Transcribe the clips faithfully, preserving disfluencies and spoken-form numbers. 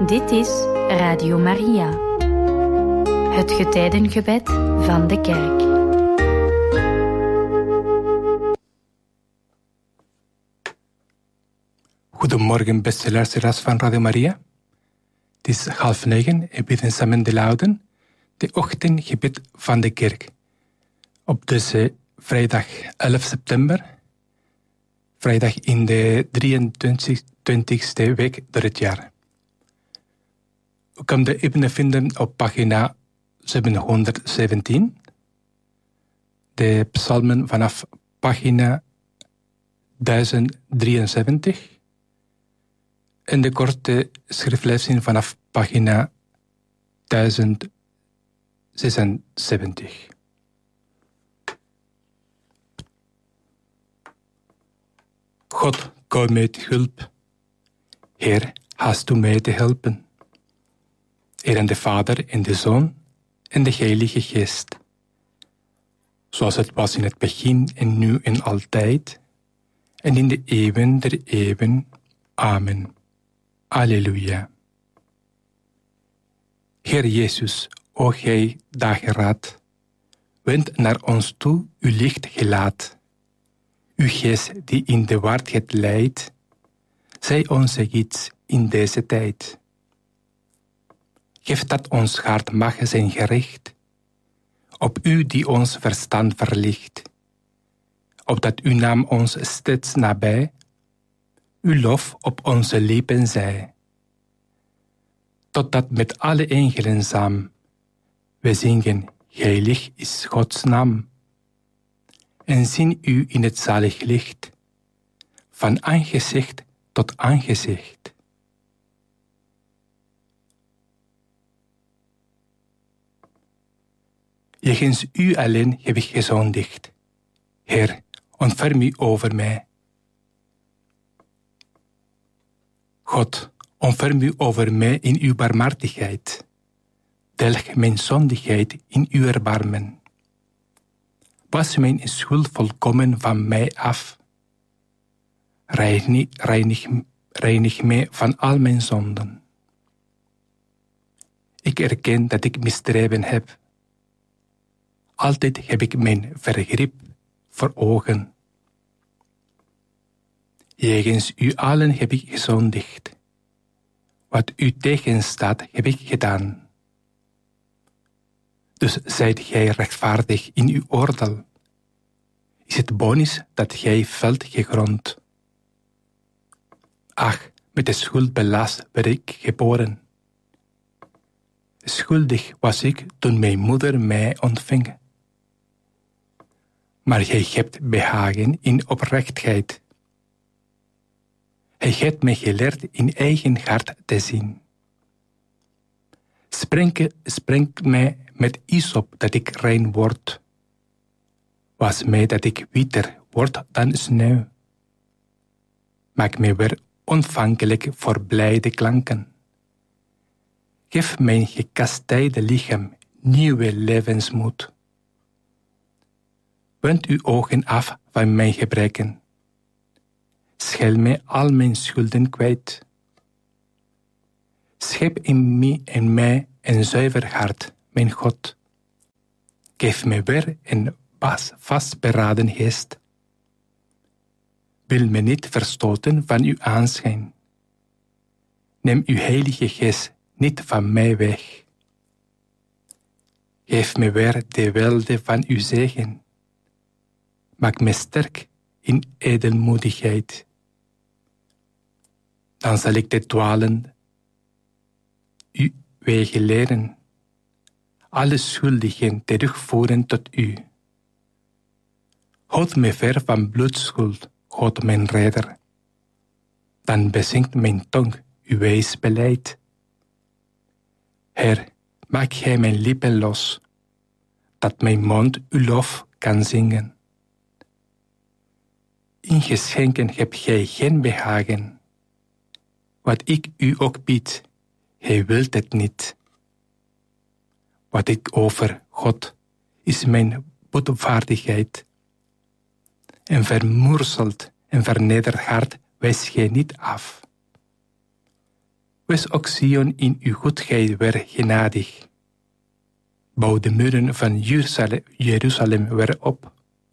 Dit is Radio Maria, het getijdengebed van de kerk. Goedemorgen, beste luisteraars van Radio Maria. Het is half negen en we bidden samen de Lauden, de ochtendgebed van de kerk. Op deze vrijdag elf september, vrijdag in de drieëntwintigste week door het jaar. U kan de hymne vinden op pagina zevenhonderdzeventien. De psalmen vanaf pagina duizend drieënzeventig. En de korte schriftlezing vanaf pagina duizend zesenzeventig. God, kom met hulp. Heer, haast u mij te helpen. Eer aan de Vader en de Zoon en de Heilige Geest. Zoals het was in het begin en nu en altijd. En in de eeuwen der eeuwen. Amen. Alleluia. Heer Jezus, o Gij dageraad, wend naar ons toe uw licht gelaat. Uw geest die in de waarheid leidt, zij onze gids in deze tijd. Geef dat ons hart mag zijn gericht, op u die ons verstand verlicht, opdat uw naam ons steeds nabij, uw lof op onze lippen zij. Totdat met alle engelen samen, we zingen, heilig is Gods naam. En zien u in het zalig licht, van aangezicht tot aangezicht. Jegens u alleen heb ik gezondigd. Heer, ontferm u over mij. God, ontferm u over mij in uw barmhartigheid. Delg mijn zondigheid in uw erbarmen. Was mijn schuld volkomen van mij af. Reinig, reinig, reinig mij van al mijn zonden. Ik erken dat ik misdreven heb. Altijd heb ik mijn vergrijp voor ogen. Jegens u allen heb ik gezondigd. Wat u tegenstaat, heb ik gedaan. Dus zijt gij rechtvaardig in uw oordeel. Is het bonus dat gij velt gegrond. Ach, met de schuld belast werd ik geboren. Schuldig was ik toen mijn moeder mij ontving. Maar gij hebt behagen in oprechtheid. Hij heeft mij geleerd in eigen hart te zien. Spreng, spreng mij met hyssop dat ik rein word. Was mij dat ik witter word dan sneeuw. Maak mij weer ontvankelijk voor blijde klanken. Geef mijn gekastijde lichaam nieuwe levensmoed. Wend uw ogen af van mijn gebreken. Schel mij al mijn schulden kwijt. Schep in mij en mij een zuiver hart, mijn God. Geef mij weer een vastberaden geest. Wil me niet verstoten van uw aanschijn. Neem uw heilige geest niet van mij weg. Geef me weer de weelde van uw zegen. Maak me sterk in edelmoedigheid. Dan zal ik de dwalen uw wegen leren. Alle schuldigen terugvoeren tot u. Houd me ver van bloedschuld, God mijn redder. Dan bezinkt mijn tong uw wijs beleid. Heer, maak gij mijn lippen los, dat mijn mond uw lof kan zingen. In geschenken heb gij geen behagen. Wat ik u ook bied, gij wilt het niet. Wat ik over God is mijn boetvaardigheid. Een vermorzeld en vernederd hart wijs gij niet af. Wees ook Sion in uw goedheid weer genadig. Bouw de muren van Jeruzalem weer op.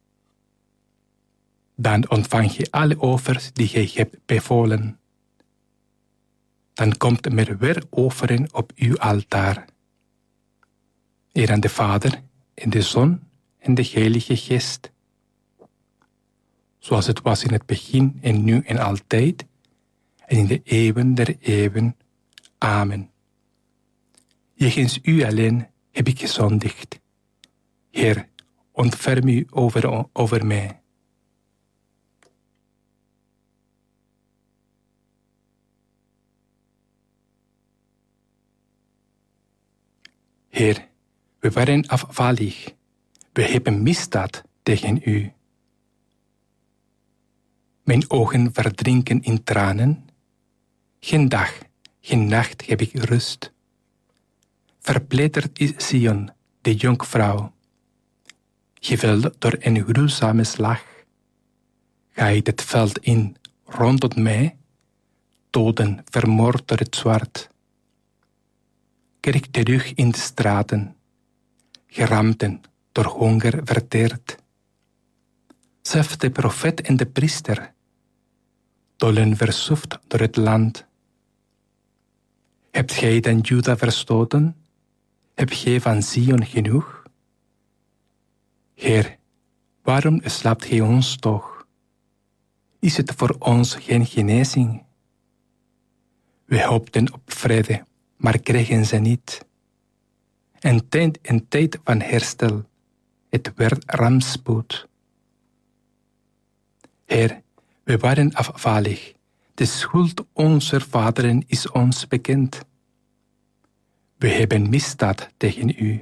Dan ontvang je alle offers die gij hebt bevolen. Dan komt er weer offeren op uw altaar. Eer aan de Vader, en de Zoon, en de Heilige Geest. Zoals het was in het begin, en nu en altijd, en in de eeuwen der eeuwen. Amen. Jegens u alleen heb ik gezondigd. Heer, ontferm u over, over mij. Heer, we waren afvallig. We hebben misdaad tegen u. Mijn ogen verdrinken in tranen. Geen dag, geen nacht heb ik rust. Verpletterd is Sion, de jonkvrouw. Geveld door een gruwzame slag. Gaat het veld in rondom mij, doden vermoord door het zwaard. Keer terug in de straten, geramden door honger verteerd. Zelfs de profeet en de priester, dollen versuft door het land. Hebt gij dan Juda verstoten? Heb gij van Sion genoeg? Heer, waarom slaapt gij ons toch? Is het voor ons geen genezing? We hoopten op vrede, maar kregen ze niet. En tijd, en tijd van herstel, het werd rampspoed. Heer, we waren afvallig. De schuld onze vaderen is ons bekend. We hebben misdaad tegen u.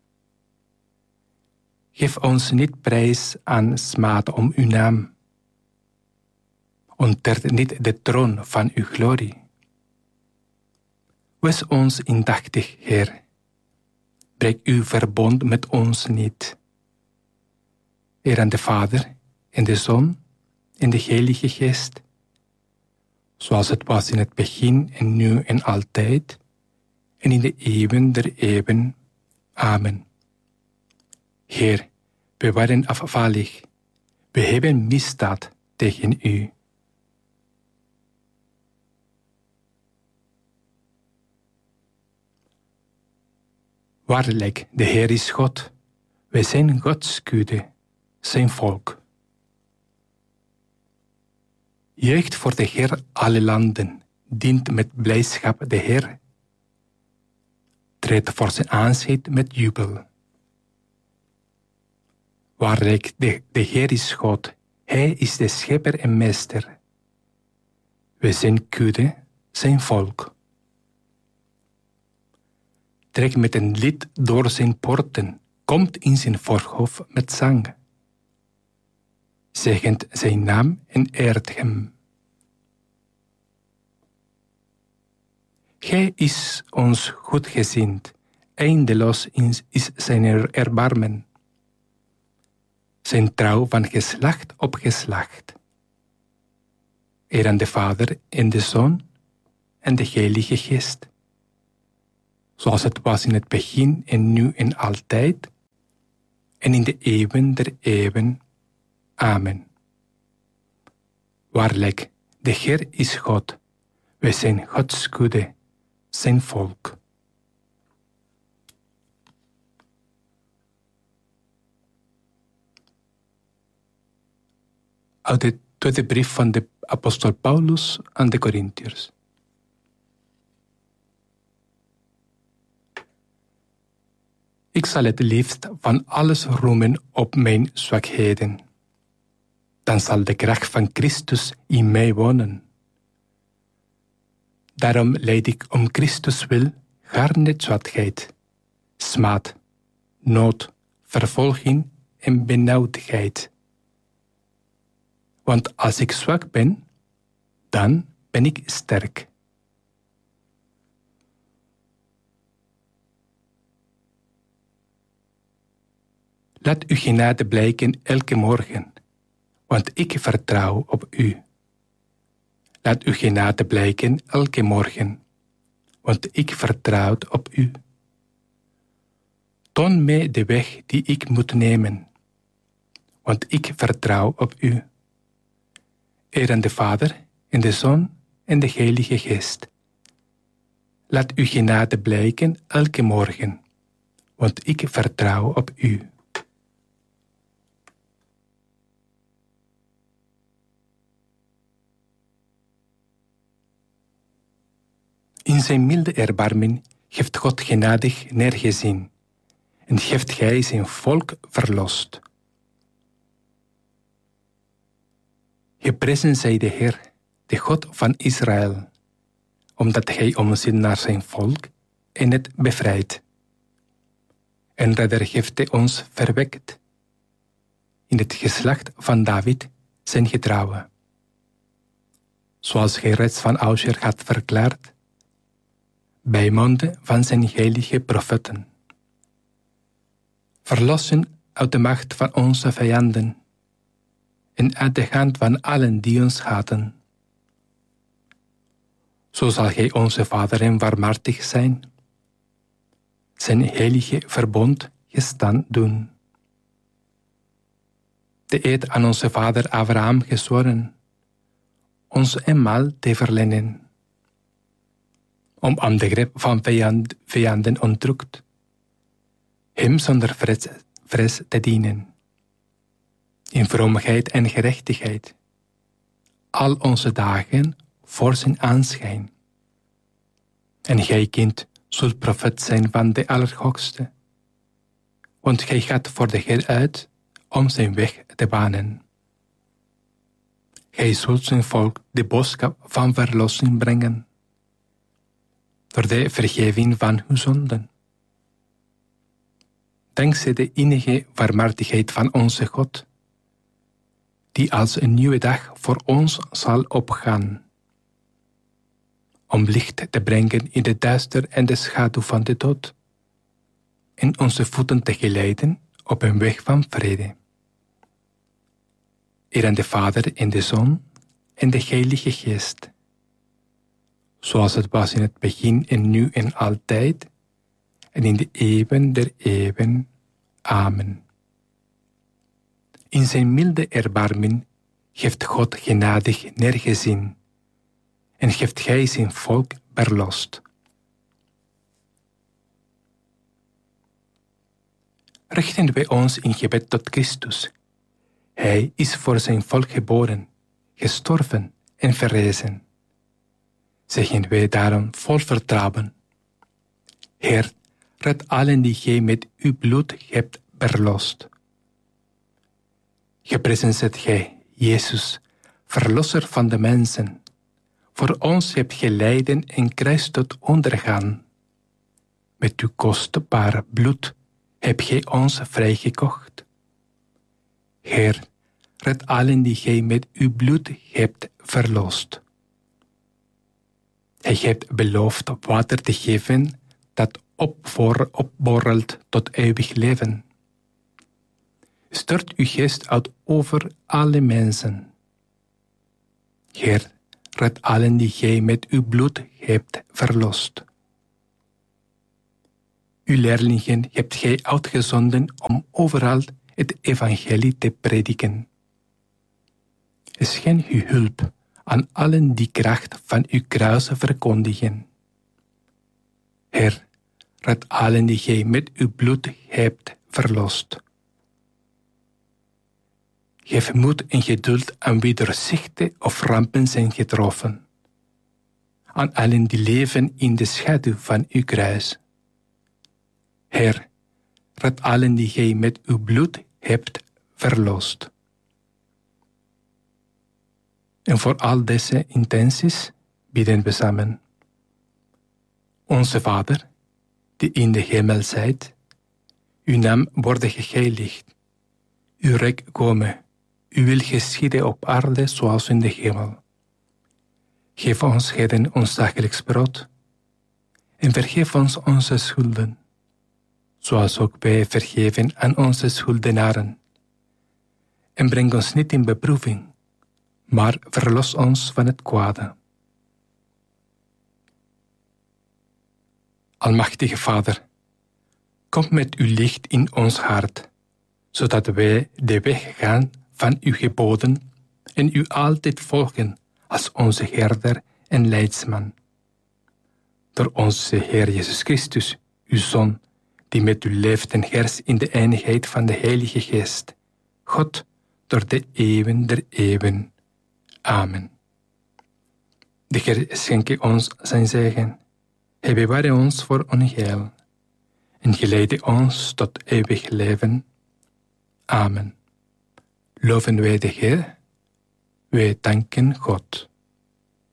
Geef ons niet prijs aan smaad om uw naam. Ontert niet de troon van uw glorie. Wees ons indachtig, Heer. Breek uw verbond met ons niet. Eer aan de Vader en de Zoon en de Heilige Geest, zoals het was in het begin en nu en altijd, en in de eeuwen der eeuwen. Amen. Heer, we waren afvallig. We hebben misdaad tegen u. Waarlijk, de Heer is God. Wij zijn Gods kudde, zijn volk. Juicht voor de Heer alle landen, dient met blijdschap de Heer. Treed voor zijn aanzicht met jubel. Waarlijk, de, de Heer is God, Hij is de schepper en meester. We zijn kudde, zijn volk. Trek met een lied door zijn poorten, komt in zijn voorhof met zang. Zegent zijn naam en eert hem. Hij is ons goedgezind, eindeloos is zijn erbarmen. Zijn trouw van geslacht op geslacht. Eer aan de Vader en de Zoon en de Heilige Geest. Zoals het was in het begin en nu en altijd, en in de eeuwen der eeuwen. Amen. Waarlijk, de Heer is God. Wij zijn Gods kudde, zijn volk. Uit de tweede brief van de apostel Paulus aan de Corinthiërs. Ik zal het liefst van alles roemen op mijn zwakheden. Dan zal de kracht van Christus in mij wonen. Daarom leid ik om Christus wil gaarne zwakheid, smaad, nood, vervolging en benauwdheid. Want als ik zwak ben, dan ben ik sterk. Laat uw genade blijken elke morgen, want ik vertrouw op u. Laat uw genade blijken elke morgen, want ik vertrouw op u. Toon mij de weg die ik moet nemen, want ik vertrouw op u. Eer aan de Vader, en de Zoon, en de Heilige Geest. Laat uw genade blijken elke morgen, want ik vertrouw op u. In zijn milde erbarmen heeft God genadig neergezien en heeft hij zijn volk verlost. Geprezen zij de Heer, de God van Israël, omdat hij omziet naar zijn volk en het bevrijdt. En redder heeft hij ons verwekt. In het geslacht van David zijn getrouwen. Zoals hij reeds van oudsher had verklaard, bij monden van zijn heilige profeten. Verlossen uit de macht van onze vijanden en uit de hand van allen die ons haten. Zo zal hij onze Vader en barmhartig zijn, zijn heilige verbond gestand doen. De eed aan onze vader Abraham gezworen, ons eenmaal te verlenen, om aan de greep van vijand, vijanden onderdrukt, hem zonder vrees, vrees te dienen, in vroomheid en gerechtigheid, al onze dagen voor zijn aanschijn. En gij, kind, zult profeet zijn van de Allerhoogste, want gij gaat voor de Heer uit om zijn weg te banen. Gij zult zijn volk de boodschap van verlossing brengen, door de vergeving van uw zonden. Dankzij de innige barmhartigheid van onze God, die als een nieuwe dag voor ons zal opgaan, om licht te brengen in de duister en de schaduw van de dood, en onze voeten te geleiden op een weg van vrede. Eer aan de Vader en de Zoon en de Heilige Geest, zoals het was in het begin en nu en altijd, en in de eeuwen der eeuwen. Amen. In zijn milde erbarmen heeft God genadig neergezien, en heeft hij zijn volk verlost. Richten wij ons in gebed tot Christus. Hij is voor zijn volk geboren, gestorven en verrezen. Zeggen wij daarom vol vertrouwen: Heer, red allen die gij met uw bloed hebt verlost. Geprezen zijt gij, Jezus, verlosser van de mensen. Voor ons hebt gij lijden en kruisdood ondergaan. Met uw kostbare bloed heb gij ons vrijgekocht. Heer, red allen die gij met uw bloed hebt verlost. Hij hebt beloofd water te geven dat opborrelt tot eeuwig leven. Stort uw geest uit over alle mensen. Heer, red allen die gij met uw bloed hebt verlost. Uw leerlingen hebt gij uitgezonden om overal het evangelie te prediken. Schenk uw hulp aan allen die kracht van uw kruis verkondigen. Heer, red allen die gij met uw bloed hebt verlost. Geef moed en geduld aan wie door ziekte of rampen zijn getroffen. Aan allen die leven in de schaduw van uw kruis. Heer, red allen die gij met uw bloed hebt verlost. En voor al deze intenties bidden we samen. Onze Vader, die in de hemel zijt, uw naam worde geheiligd, uw rijk komen, uw wil geschieden op aarde zoals in de hemel. Geef ons heden ons dagelijks brood, en vergeef ons onze schulden, zoals ook wij vergeven aan onze schuldenaren. En breng ons niet in beproeving, maar verlos ons van het kwade. Almachtige Vader, kom met uw licht in ons hart, zodat wij de weg gaan van uw geboden en u altijd volgen als onze herder en leidsman. Door onze Heer Jezus Christus, uw Zoon, die met u leeft en herst in de eenigheid van de Heilige Geest, God, door de eeuwen der eeuwen. Amen. De Heer schenke ons zijn zegen. Hij beware ons voor onheil en geleide ons tot eeuwig leven. Amen. Loven wij de Heer, wij danken God.